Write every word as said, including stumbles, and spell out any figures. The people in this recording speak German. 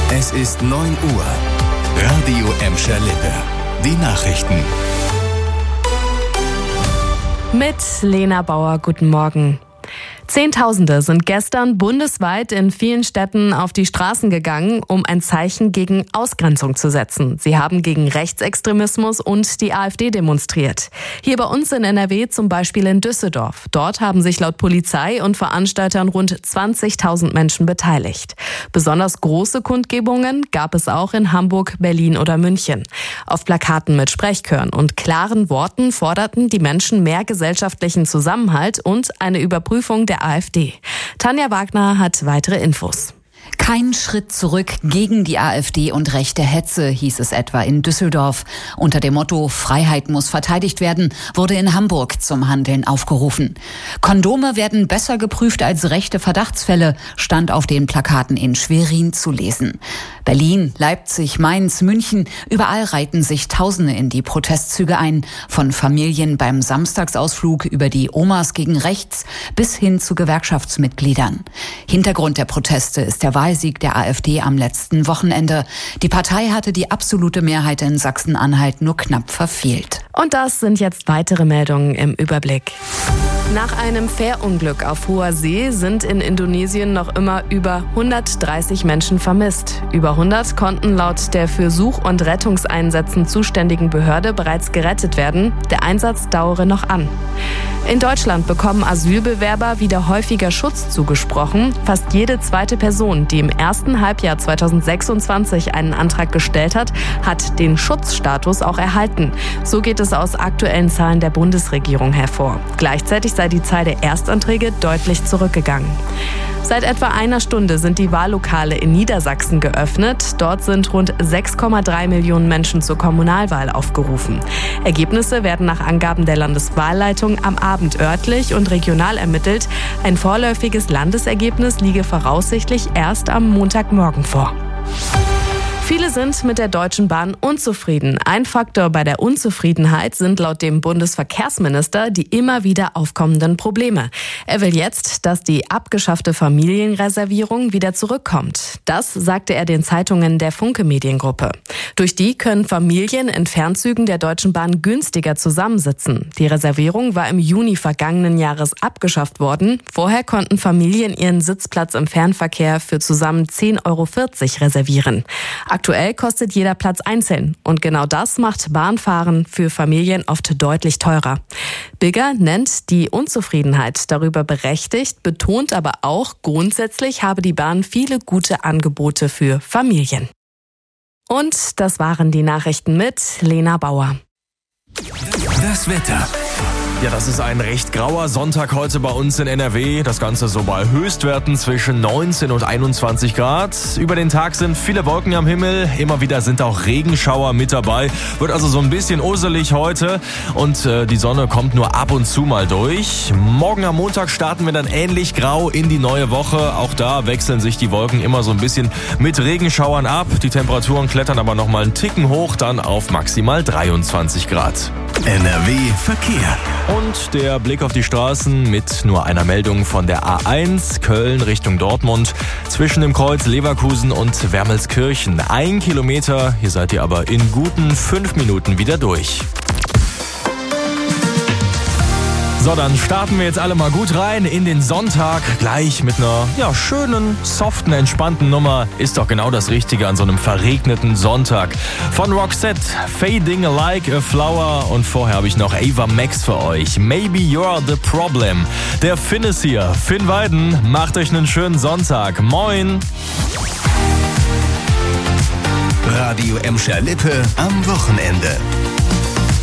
Es ist neun Uhr. Radio Emscher Lippe. Die Nachrichten. Mit Lena Bauer, guten Morgen. Zehntausende sind gestern bundesweit in vielen Städten auf die Straßen gegangen, um ein Zeichen gegen Ausgrenzung zu setzen. Sie haben gegen Rechtsextremismus und die AfD demonstriert. Hier bei uns in N R W zum Beispiel in Düsseldorf. Dort haben sich laut Polizei und Veranstaltern rund zwanzigtausend Menschen beteiligt. Besonders große Kundgebungen gab es auch in Hamburg, Berlin oder München. Auf Plakaten mit Sprechchören und klaren Worten forderten die Menschen mehr gesellschaftlichen Zusammenhalt und eine Überprüfung der AfD. Tanja Wagner hat weitere Infos. Kein Schritt zurück gegen die AfD und rechte Hetze, hieß es etwa in Düsseldorf. Unter dem Motto Freiheit muss verteidigt werden, wurde in Hamburg zum Handeln aufgerufen. Kondome werden besser geprüft als rechte Verdachtsfälle, stand auf den Plakaten in Schwerin zu lesen. Berlin, Leipzig, Mainz, München, überall reihten sich Tausende in die Protestzüge ein. Von Familien beim Samstagsausflug über die Omas gegen rechts bis hin zu Gewerkschaftsmitgliedern. Hintergrund der Proteste ist der Wahlsieg der AfD am letzten Wochenende. Die Partei hatte die absolute Mehrheit in Sachsen-Anhalt nur knapp verfehlt. Und das sind jetzt weitere Meldungen im Überblick. Nach einem Fährunglück auf hoher See sind in Indonesien noch immer über hundertdreißig Menschen vermisst. Über hundert konnten laut der für Such- und Rettungseinsätzen zuständigen Behörde bereits gerettet werden. Der Einsatz dauere noch an. In Deutschland bekommen Asylbewerber wieder häufiger Schutz zugesprochen. Fast jede zweite Person, die im ersten Halbjahr zweitausendsechsundzwanzig einen Antrag gestellt hat, hat den Schutzstatus auch erhalten. So geht es aus aktuellen Zahlen der Bundesregierung hervor. Gleichzeitig sei die Zahl der Erstanträge deutlich zurückgegangen. Seit etwa einer Stunde sind die Wahllokale in Niedersachsen geöffnet. Dort sind rund sechs Komma drei Millionen Menschen zur Kommunalwahl aufgerufen. Ergebnisse werden nach Angaben der Landeswahlleitung am Abend örtlich und regional ermittelt. Ein vorläufiges Landesergebnis liege voraussichtlich erst am Montagmorgen vor. Viele sind mit der Deutschen Bahn unzufrieden. Ein Faktor bei der Unzufriedenheit sind laut dem Bundesverkehrsminister die immer wieder aufkommenden Probleme. Er will jetzt, dass die abgeschaffte Familienreservierung wieder zurückkommt. Das sagte er den Zeitungen der Funke Mediengruppe. Durch die können Familien in Fernzügen der Deutschen Bahn günstiger zusammensitzen. Die Reservierung war im Juni vergangenen Jahres abgeschafft worden. Vorher konnten Familien ihren Sitzplatz im Fernverkehr für zusammen zehn Euro vierzig reservieren. Aktuell kostet jeder Platz einzeln und genau das macht Bahnfahren für Familien oft deutlich teurer. Bigger nennt die Unzufriedenheit darüber berechtigt, betont aber auch, grundsätzlich habe die Bahn viele gute Angebote für Familien. Und das waren die Nachrichten mit Lena Bauer. Das Wetter. Ja, das ist ein recht grauer Sonntag heute bei uns in N R W. Das Ganze so bei Höchstwerten zwischen neunzehn und einundzwanzig Grad. Über den Tag sind viele Wolken am Himmel. Immer wieder sind auch Regenschauer mit dabei. Wird also so ein bisschen urselig heute. Und äh, die Sonne kommt nur ab und zu mal durch. Morgen am Montag starten wir dann ähnlich grau in die neue Woche. Auch da wechseln sich die Wolken immer so ein bisschen mit Regenschauern ab. Die Temperaturen klettern aber noch mal einen Ticken hoch, dann auf maximal dreiundzwanzig Grad. N R W Verkehr. Und der Blick auf die Straßen mit nur einer Meldung von der A eins, Köln Richtung Dortmund, zwischen dem Kreuz Leverkusen und Wermelskirchen. Ein Kilometer, hier seid ihr aber in guten fünf Minuten wieder durch. So, dann starten wir jetzt alle mal gut rein in den Sonntag. Gleich mit einer ja, schönen, soften, entspannten Nummer. Ist doch genau das Richtige an so einem verregneten Sonntag. Von Roxette, Fading Like a Flower. Und vorher habe ich noch Ava Max für euch. Maybe You're the Problem. Der Finn ist hier. Finn Weiden, macht euch einen schönen Sonntag. Moin. Radio Emscher Lippe am Wochenende.